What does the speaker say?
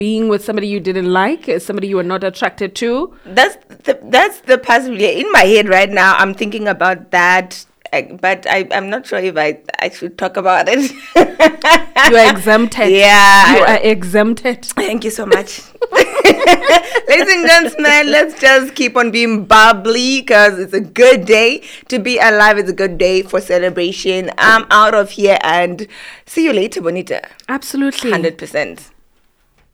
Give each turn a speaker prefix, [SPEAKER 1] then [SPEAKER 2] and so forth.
[SPEAKER 1] being with somebody you didn't like, somebody you were not attracted to?
[SPEAKER 2] That's the possibility. In my head right now, I'm thinking about that, but I'm not sure if I should talk about it.
[SPEAKER 1] You are exempted.
[SPEAKER 2] Yeah.
[SPEAKER 1] You are exempted.
[SPEAKER 2] Thank you so much. Ladies and gentlemen, let's just keep on being bubbly because it's a good day to be alive. It's a good day for celebration. I'm out of here and see you later, Bonita.
[SPEAKER 1] Absolutely.
[SPEAKER 2] 100%.